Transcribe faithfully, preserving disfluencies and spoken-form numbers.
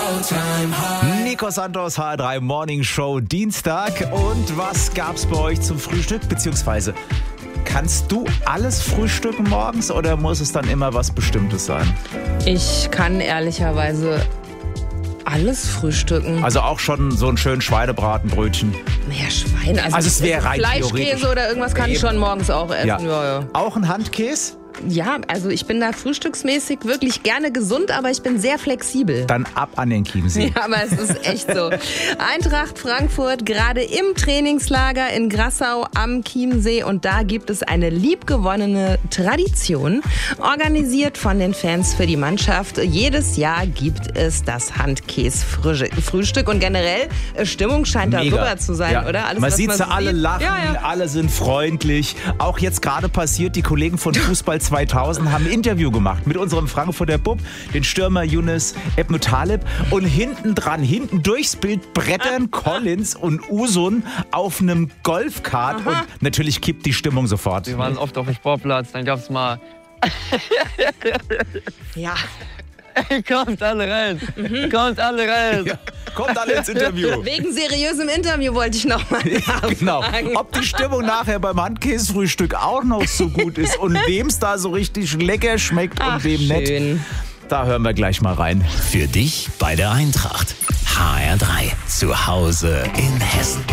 Nico Santos, H R drei Morning Show, Dienstag. Und was gab's bei euch zum Frühstück? Beziehungsweise, kannst du alles frühstücken morgens oder muss es dann immer was Bestimmtes sein? Ich kann ehrlicherweise alles frühstücken. Also auch schon so ein schön Schweinebratenbrötchen. Naja, Schwein. Also, Also es wäre rein theoretisch. Fleischkäse oder irgendwas kann ich schon morgens auch essen. Ja. Ja, ja. Auch ein Handkäse? Ja, also ich bin da frühstücksmäßig wirklich gerne gesund, aber ich bin sehr flexibel. Dann ab an den Chiemsee. Ja, aber es ist echt so. Eintracht Frankfurt gerade im Trainingslager in Grassau am Chiemsee und da gibt es eine liebgewonnene Tradition, organisiert von den Fans für die Mannschaft. Jedes Jahr gibt es das Handkäse-Frühstück und generell äh, Stimmung scheint da rüber zu sein, Ja. oder? Alles, man was sieht sie sieht. alle lachen, Ja, ja. alle sind freundlich. Auch jetzt gerade passiert, die Kollegen von Fußball zweitausend haben ein Interview gemacht mit unserem Frankfurter Bub, den Stürmer Younes Ebnutaleb. Und hinten dran, hinten durchs Bild brettern Collins und Usun auf einem Golfkart. Und natürlich kippt die Stimmung sofort. Wir waren oft auf dem Sportplatz, dann gab's mal... Ja. Kommt alle rein, kommt alle rein. Ja, kommt alle ins Interview. Wegen seriösem Interview wollte ich noch mal nachfragen. Genau. Ob die Stimmung nachher beim Handkäsefrühstück auch noch so gut ist und wem es da so richtig lecker schmeckt Ach, und wem schön. nicht, da hören wir gleich mal rein. Für dich bei der Eintracht. H R drei. Zu Hause in Hessen.